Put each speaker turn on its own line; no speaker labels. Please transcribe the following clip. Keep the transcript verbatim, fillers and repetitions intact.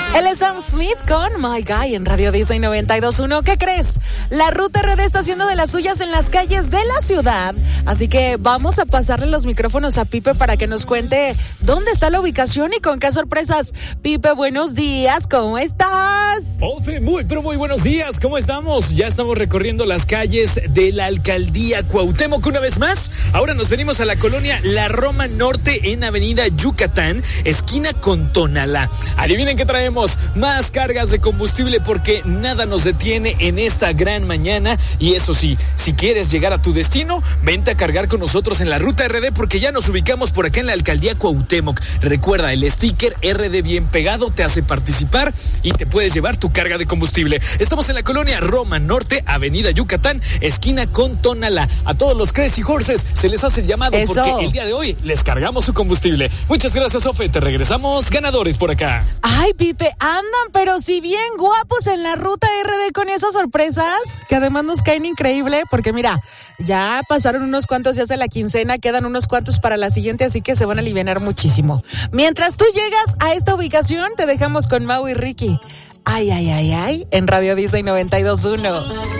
Él es Sam Smith con My Guy en Radio Disney noventa y dos punto uno. ¿Qué crees? La Ruta R D está haciendo de las suyas en las calles de la ciudad. Así que vamos a pasarle los micrófonos a Pipe para que nos cuente dónde está la ubicación y con qué sorpresas. Pipe, buenos días, ¿cómo estás?
Ofe, muy, pero muy buenos días, ¿cómo estamos? Ya estamos recorriendo las calles de la alcaldía Cuauhtémoc una vez más. Ahora nos venimos a la colonia La Roma Norte en Avenida Yucatán, esquina con Tonalá. Adivinen qué traemos, más cargas de combustible porque nada nos detiene en esta gran mañana. Y eso sí, si quieres llegar a tu destino, vente a cargar con nosotros en la Ruta R D porque ya nos ubicamos por acá en la alcaldía Cuauhtémoc. Recuerda, el sticker R D bien pegado te hace participar y te puedes llevar tu carga de combustible. Estamos en la colonia Roma Norte, Avenida Yucatán, esquina con Tonalá. A todos los Crazy Horses se les hace el llamado Eso. porque el día de hoy les cargamos su combustible. Muchas gracias, Ofe. Te regresamos ganadores por acá.
Ay, Pipe, andan, pero si bien guapos en la Ruta R D con esas sorpresas, que además nos caen increíble, porque mira, ya pasaron unos cuantos días de la quincena, quedan unos cuantos para la siguiente, así que se van a alivianar muchísimo. Mientras tú llegas a esta ubicación, te dejamos con Mau y Ricky. Ay, ay, ay, ay, en Radio Disney noventa y dos punto uno.